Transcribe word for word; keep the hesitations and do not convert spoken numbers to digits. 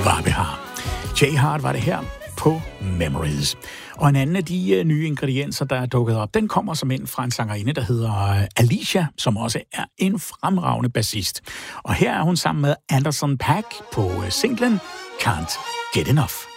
var vi her. Jay Hart var det her på Memories. Og en anden af de uh, nye ingredienser, der er dukket op, den kommer som ind fra en sangerinde, der hedder uh, Alicia, som også er en fremragende bassist. Og her er hun sammen med Anderson .Paak på uh, singlen Can't Get Enough.